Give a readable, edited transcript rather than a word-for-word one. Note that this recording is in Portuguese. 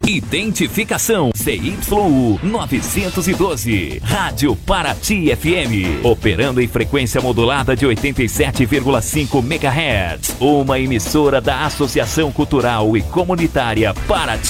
Identificação CYU 912, Rádio Paraty FM, operando em frequência modulada de 87,5 MHz, uma emissora da Associação Cultural e Comunitária Paraty.